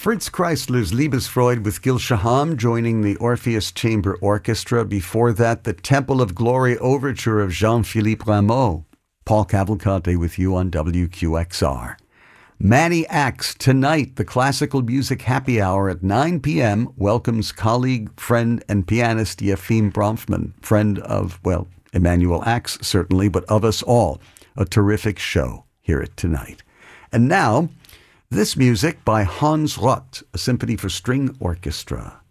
Fritz Kreisler's Liebesfreude with Gil Shaham joining the Orpheus Chamber Orchestra. Before that, the Temple of Glory Overture of Jean-Philippe Rameau. Paul Cavalcante with you on WQXR. Manny Axe tonight, the Classical Music Happy Hour at 9 p.m. welcomes colleague, friend, and pianist Yefim Bronfman, friend of, well, Emanuel Axe certainly, but of us all. A terrific show. Hear it tonight. And now, this music by Hans Rott, a symphony for string orchestra.